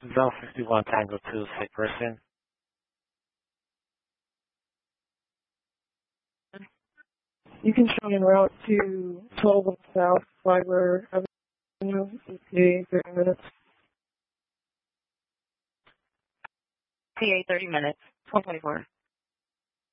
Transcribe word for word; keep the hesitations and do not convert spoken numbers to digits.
Zone sixty-one Tango two, sick person. You can show me en route to twelve South Flagler Avenue, E T A, thirty minutes. T A thirty minutes, twelve twenty-four.